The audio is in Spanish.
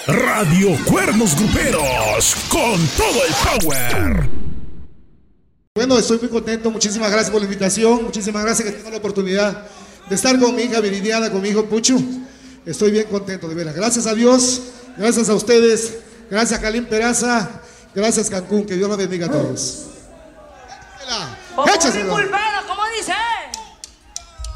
Radio Cuernos Gruperos, con todo el power. Bueno, estoy muy contento, muchísimas gracias por la invitación, muchísimas gracias que tengo la oportunidad de estar con mi hija Viridiana, con mi hijo Puchu. Estoy bien contento, de veras. Gracias a Dios, gracias a ustedes, gracias a Calín Peraza, gracias Cancún, que Dios los bendiga a todos. Muy culpado, ¿cómo